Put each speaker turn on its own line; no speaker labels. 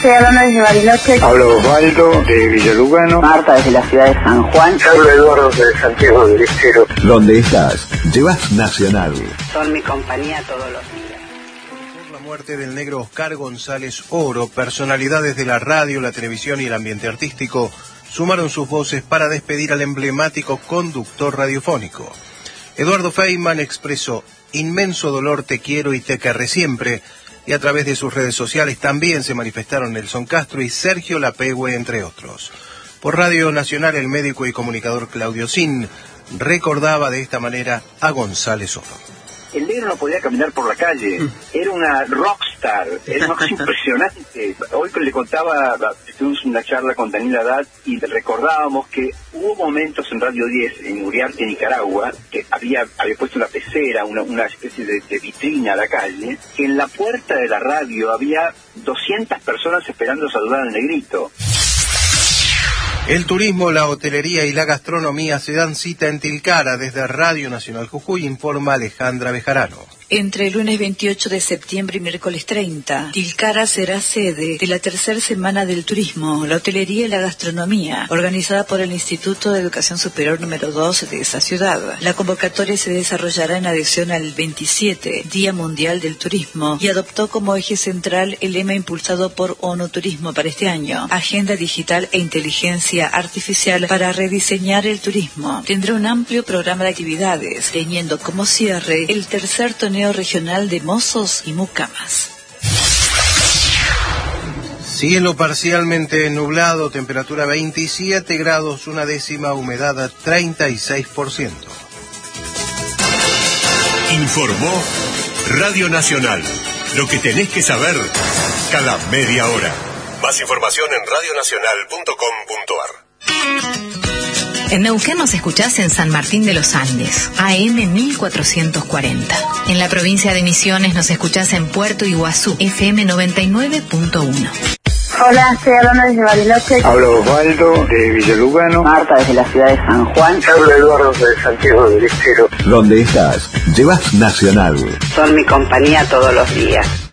Estoy hablando desde Bariloche.
Hablo Osvaldo de Villalugano.
Marta desde la ciudad de San Juan.
Hablo Eduardo de Santiago del Estero.
Donde estás, llevas Nacional.
Son mi compañía todos los días.
Por la muerte del negro Oscar González Oro, personalidades de la radio, la televisión y el ambiente artístico sumaron sus voces para despedir al emblemático conductor radiofónico. Eduardo Feynman expresó: inmenso dolor, te quiero y te querré siempre. Y a través de sus redes sociales también se manifestaron Nelson Castro y Sergio Lapegüe, entre otros. Por Radio Nacional, el médico y comunicador Claudio Sin recordaba de esta manera a González Oro.
El negro no podía caminar por la calle, era una rockstar, era una cosa impresionante. Hoy le contaba, tuvimos una charla con Daniel Haddad y recordábamos que hubo momentos en Radio 10, en Uriarte, Nicaragua, que había puesto una pecera, una especie de vitrina a la calle, que en la puerta de la radio había 200 personas esperando saludar al negrito.
El turismo, la hotelería y la gastronomía se dan cita en Tilcara. Desde Radio Nacional Jujuy informa Alejandra Bejarano.
Entre el lunes 28 de septiembre y miércoles 30, Tilcara será sede de la tercera semana del turismo, la hotelería y la gastronomía, organizada por el Instituto de Educación Superior número 2 de esa ciudad. La convocatoria se desarrollará en adición al 27 Día Mundial del Turismo y adoptó como eje central el lema impulsado por ONU Turismo para este año: Agenda Digital e Inteligencia Artificial para rediseñar el turismo. Tendrá un amplio programa de actividades, teniendo como cierre el tercer torneo regional de mozos y mucamas.
Cielo parcialmente nublado, temperatura 27 grados, una décima, humedad 36%.
Informó Radio Nacional. Lo que tenés que saber cada media hora. Más información en radionacional.com.ar.
En Neuquén nos escuchás en San Martín de los Andes, AM 1440. En la provincia de Misiones nos escuchás en Puerto Iguazú, FM 99.1.
Hola, estoy hablando desde Bariloche.
Hablo Osvaldo de Villalugano.
Marta desde la ciudad de San Juan.
Hablo Eduardo de Santiago del Estero.
Donde estás, llevas Nacional.
Son mi compañía todos los días.